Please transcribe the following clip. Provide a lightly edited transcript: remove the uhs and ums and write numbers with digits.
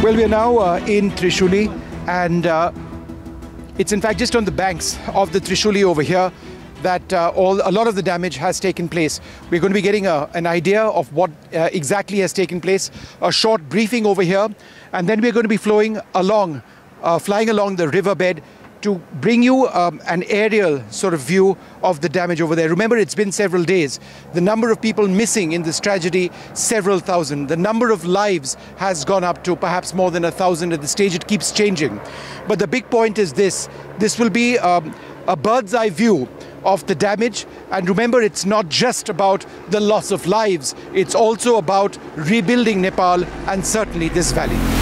Well, we are now in Trishuli, and it's in fact just on the banks of the Trishuli over here that a lot of the damage has taken place. We're going to be getting an idea of what exactly has taken place, a short briefing over here, and then we're going to be flying along the riverbed to bring you an aerial sort of view of the damage over there. Remember, it's been several days. The number of people missing in this tragedy, several thousand. The number of lives has gone up to perhaps more than 1,000 at the stage. It keeps changing. But the big point is this. This will be a bird's eye view of the damage. And remember, it's not just about the loss of lives. It's also about rebuilding Nepal and certainly this valley.